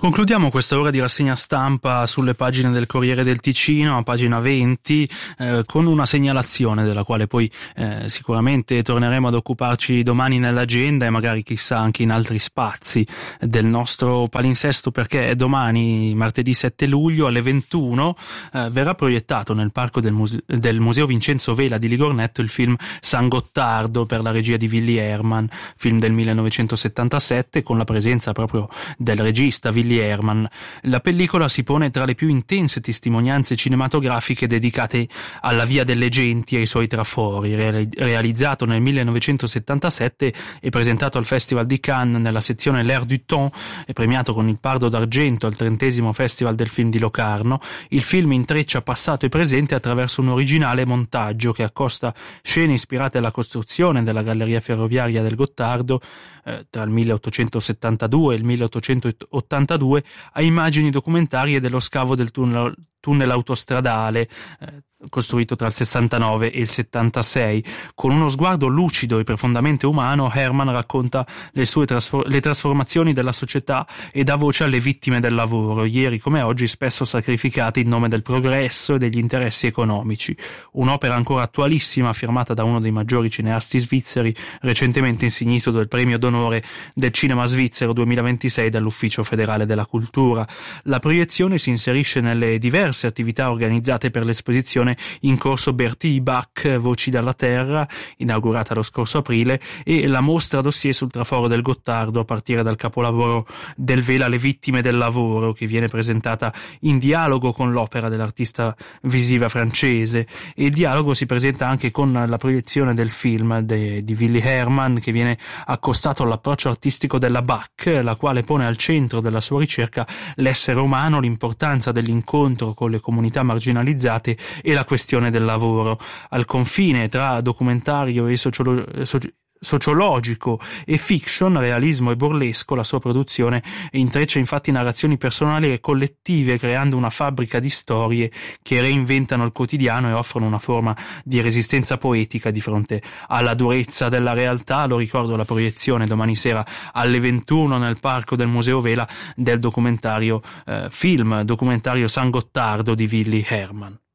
Concludiamo questa ora di rassegna stampa sulle pagine del Corriere del Ticino, a pagina 20, con una segnalazione della quale poi sicuramente torneremo ad occuparci domani nell'agenda e magari chissà anche in altri spazi del nostro palinsesto, perché domani, martedì 7 luglio alle 21, verrà proiettato nel parco del Museo Vincenzo Vela di Ligornetto il film San Gottardo per la regia di Willy Hermann, film del 1977 con la presenza proprio del regista Willy Hermann. La pellicola si pone tra le più intense testimonianze cinematografiche dedicate alla Via delle Genti e ai suoi trafori. Realizzato nel 1977 e presentato al Festival di Cannes nella sezione L'Air du Temps e premiato con il Pardo d'Argento al 30° Festival del Film di Locarno, il film intreccia passato e presente attraverso un originale montaggio che accosta scene ispirate alla costruzione della galleria ferroviaria del Gottardo tra il 1872 e il 1882 a immagini documentarie dello scavo del tunnel autostradale costruito tra il 69 e il 76. Con uno sguardo lucido e profondamente umano, Hermann racconta le trasformazioni della società e dà voce alle vittime del lavoro, ieri come oggi spesso sacrificate in nome del progresso e degli interessi economici. Un'opera ancora attualissima, firmata da uno dei maggiori cineasti svizzeri, recentemente insignito del premio d'onore del cinema svizzero 2026 dall'Ufficio federale della cultura. La proiezione si inserisce nelle diverse attività organizzate per l'esposizione in corso Bertie Bach, Voci dalla Terra, inaugurata lo scorso aprile, e la mostra dossier sul traforo del Gottardo a partire dal capolavoro del Vela Le vittime del lavoro, che viene presentata in dialogo con l'opera dell'artista visiva francese, e il dialogo si presenta anche con la proiezione del film di Willy Hermann, che viene accostato all'approccio artistico della Bach, la quale pone al centro della sua ricerca l'essere umano, l'importanza dell'incontro con le comunità marginalizzate e la questione del lavoro. Al confine tra documentario e sociologico e fiction, realismo e burlesco, la sua produzione intreccia infatti narrazioni personali e collettive, creando una fabbrica di storie che reinventano il quotidiano e offrono una forma di resistenza poetica di fronte alla durezza della realtà. Lo ricordo, la proiezione domani sera alle 21 nel parco del Museo Vela del documentario San Gottardo di Willy Hermann.